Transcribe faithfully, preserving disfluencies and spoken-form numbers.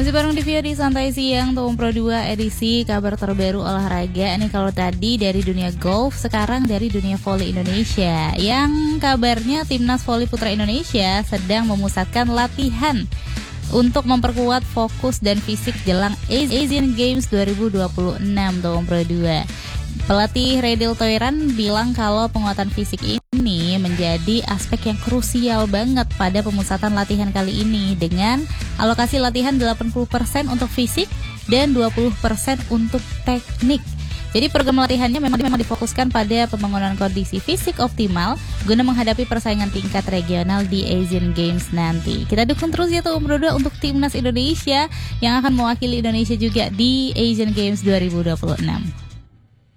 Masih bareng di Vio di Santai Siang Tuh Pro dua edisi kabar terbaru olahraga. Ini kalau tadi dari dunia golf, sekarang dari dunia voli Indonesia. Yang kabarnya Timnas Voli Putra Indonesia sedang memusatkan latihan untuk memperkuat fokus dan fisik jelang Asian Games dua ribu dua puluh enam Tuh Pro dua. Pelatih Redil Toiran bilang kalau penguatan fisik ini menjadi aspek yang krusial banget pada pemusatan latihan kali ini dengan alokasi latihan delapan puluh persen untuk fisik dan dua puluh persen untuk teknik. Jadi program latihannya memang memang difokuskan pada pembangunan kondisi fisik optimal guna menghadapi persaingan tingkat regional di Asian Games nanti. Kita dukung terus ya Tuh Bro untuk Timnas Indonesia yang akan mewakili Indonesia juga di Asian Games dua ribu dua puluh enam.